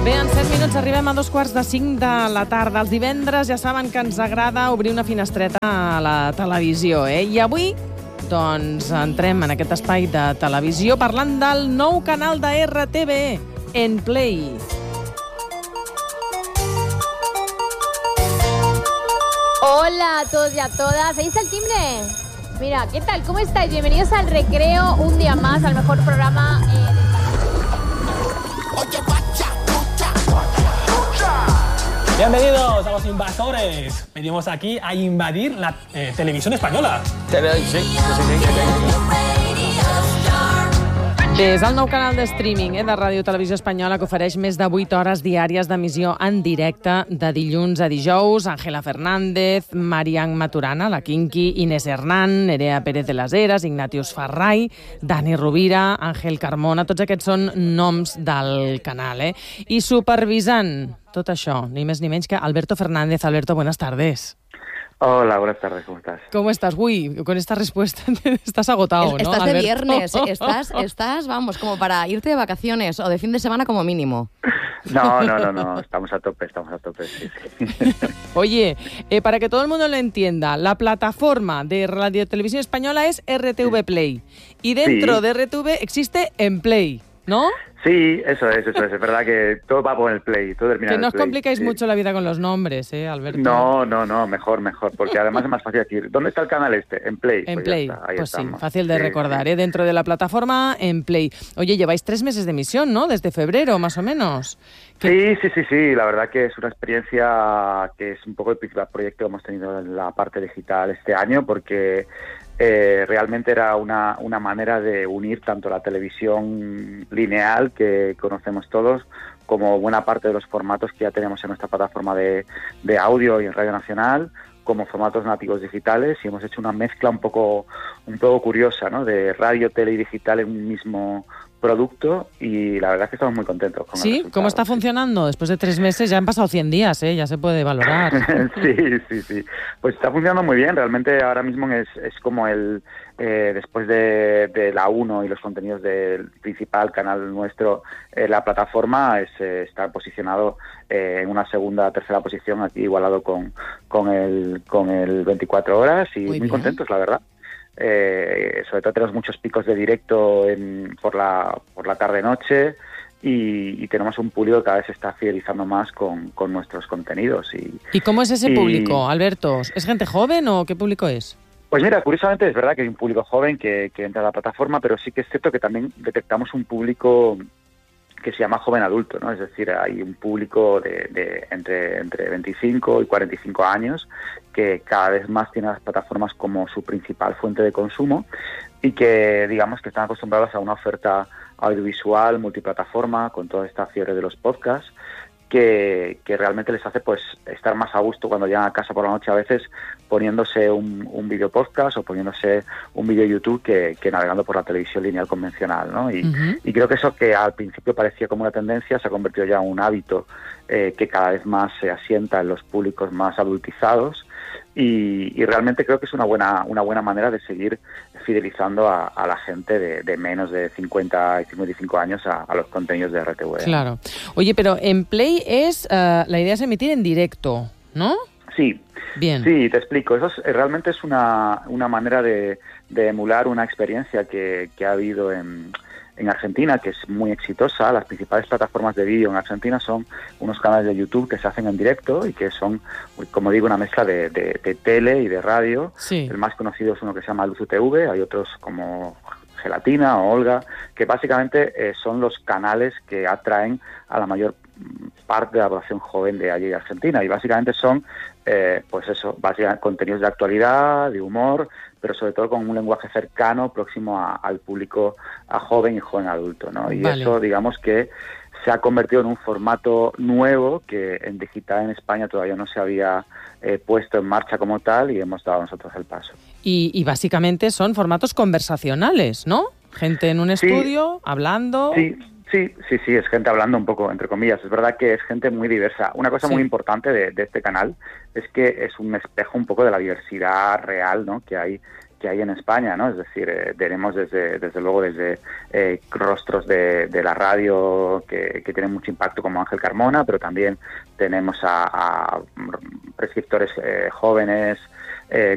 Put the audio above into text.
Bé, en 7 minuts arribem a 4:45 de la tarda. Els divendres ja saben que ens agrada obrir una finestreta a la televisió, I avui, doncs, entrem en aquest espai de televisió parlant del nou canal de RTV, En Play. Hola a todos y a todas. ¿Ahí está el timbre? Mira, ¿qué tal? ¿Cómo estáis? Bienvenidos al Recreo, un día más, al mejor programa Bienvenidos a los invasores. Venimos aquí a invadir la televisión española. És el nou canal de streaming de Ràdio Televisió Espanyola que ofereix més de 8 hores diàries d'emissió en directe de dilluns a dijous. Ángela Fernández, Marian Maturana, la Kinky, Inés Hernán, Nerea Pérez de las Heras, Ignatius Farray, Dani Rovira, Ángel Carmona, tots aquests són noms del canal. I supervisant tot això, ni més ni menys que Alberto Fernández. Alberto, buenas tardes. Hola, buenas tardes, ¿cómo estás? ¿Cómo estás? Uy, con esta respuesta estás agotado, ¿no, Estás de Alberto? viernes, estás, vamos, como para irte de vacaciones o de fin de semana como mínimo. No, estamos a tope, sí. Oye, para que todo el mundo lo entienda, la plataforma de Radio Televisión Española es RTV Play y dentro de RTV existe En Play, ¿no? Sí, eso es verdad que todo va por el Play, todo termina Que en no el os Play. complicáis mucho la vida con los nombres, Alberto. No, mejor, porque además es más fácil decir, ¿dónde está el canal este? En Play. En Pues Play, ya está, ahí pues estamos. sí, fácil de recordar, dentro de la plataforma En Play. Oye, lleváis 3 meses de emisión, ¿no? Desde febrero, más o menos. Sí, la verdad que es una experiencia que es un poco el principal proyecto que hemos tenido en la parte digital este año, porque realmente era una manera de unir tanto la televisión lineal que conocemos todos como buena parte de los formatos que ya tenemos en nuestra plataforma de audio y en Radio Nacional, como formatos nativos digitales, y hemos hecho una mezcla un poco curiosa, ¿no? De radio, tele y digital en un mismo producto, y la verdad es que estamos muy contentos con el resultado. ¿Cómo está funcionando? Después de 3 meses ya han pasado 100 días, ya se puede valorar. Sí. Pues está funcionando muy bien. Realmente ahora mismo es como después de la 1 y los contenidos del principal canal nuestro, la plataforma está posicionado en una segunda, tercera posición, aquí igualado con el 24 horas, y muy contentos, la verdad. Sobre todo tenemos muchos picos de directo por la tarde-noche, y tenemos un público que cada vez se está fidelizando más con nuestros contenidos. ¿Y cómo es ese público, Alberto? ¿Es gente joven o qué público es? Pues mira, curiosamente es verdad que hay un público joven que entra a la plataforma, pero sí que es cierto que también detectamos un público que se llama joven adulto, ¿no? Es decir, hay un público de entre 25 y 45 años que cada vez más tiene las plataformas como su principal fuente de consumo, y que digamos que están acostumbrados a una oferta audiovisual multiplataforma con toda esta fiebre de los podcasts, que realmente les hace pues estar más a gusto cuando llegan a casa por la noche, a veces poniéndose un video podcast o poniéndose un video YouTube que navegando por la televisión lineal convencional, ¿no? Y creo que eso, que al principio parecía como una tendencia, se ha convertido ya en un hábito que cada vez más se asienta en los públicos más adultizados, y realmente creo que es una buena manera de seguir fidelizando a la gente de menos de 50 y 55 años a los contenidos de RTV. Claro. Oye, pero En Play la idea es emitir en directo, ¿no? Sí. Bien. Sí, te explico. Eso realmente es una manera de emular una experiencia que ha habido en Argentina, que es muy exitosa. Las principales plataformas de vídeo en Argentina son unos canales de YouTube que se hacen en directo y que son, como digo, una mezcla de tele y de radio. Sí. El más conocido es uno que se llama Luzu TV, hay otros como Gelatina o Olga, que básicamente son los canales que atraen a la mayor parte de la población joven de allí de Argentina, y básicamente son básicamente contenidos de actualidad, de humor, pero sobre todo con un lenguaje cercano, próximo al público, a joven y joven adulto, ¿no? Y eso, digamos que se ha convertido en un formato nuevo que en digital en España todavía no se había puesto en marcha como tal, y hemos dado nosotros el paso. Y básicamente son formatos conversacionales, ¿no? Gente en un estudio, hablando... Sí, es gente hablando un poco, entre comillas. Es verdad que es gente muy diversa. Una cosa muy importante de este canal es que es un espejo un poco de la diversidad real, ¿no?, que hay hay en España, ¿no? Es decir, tenemos desde luego rostros de la radio que tienen mucho impacto, como Ángel Carmona, pero también tenemos a prescriptores jóvenes